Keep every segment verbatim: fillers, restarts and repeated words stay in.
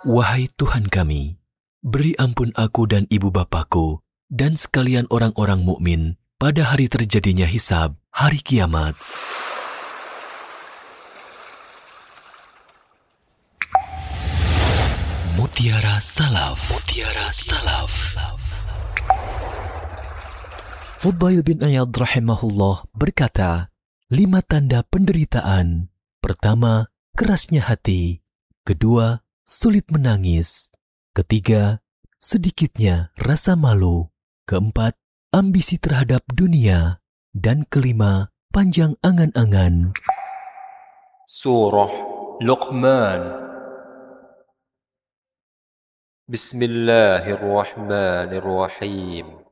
Wahai Tuhan kami, beri ampun aku dan ibu bapakku dan sekalian orang-orang mukmin pada hari terjadinya hisab, hari kiamat. Mutiara Salaf. Mutiara Salaf. Fudail bin Iyad rahimahullah berkata, lima tanda penderitaan. Pertama, kerasnya hati. Kedua, sulit menangis. Ketiga, sedikitnya rasa malu. Keempat, ambisi terhadap dunia. Dan kelima, panjang angan-angan. Surah Luqman. Bismillahirrahmanirrahim.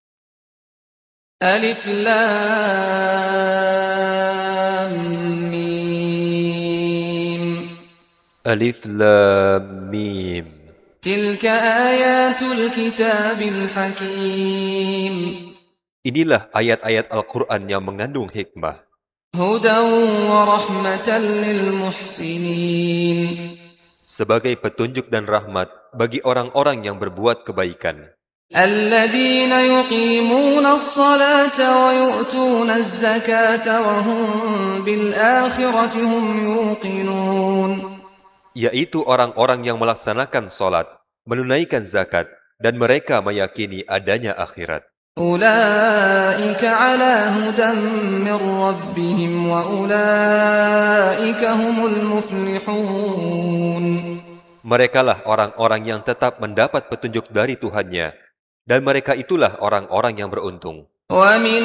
Alif Lam Mim. Alif Lam Mim. Tilka ayatul kitabil hakim. Inilah ayat-ayat Al-Quran yang mengandung hikmah. Hudan wa rahmatan lil muhsinin. Sebagai petunjuk dan rahmat bagi orang-orang yang berbuat kebaikan. Alladzina yuqimuna as-salata wa yu'tuna az-zakata wa hum bil akhirati hum yuqinun. Yaitu orang-orang yang melaksanakan salat, menunaikan zakat, dan mereka meyakini adanya akhirat. Ulaika ala hudan min rabbihim wa ulaika humul muflihun. Merekalah orang-orang yang tetap mendapat petunjuk dari Tuhannya, dan mereka itulah orang-orang yang beruntung. Wa min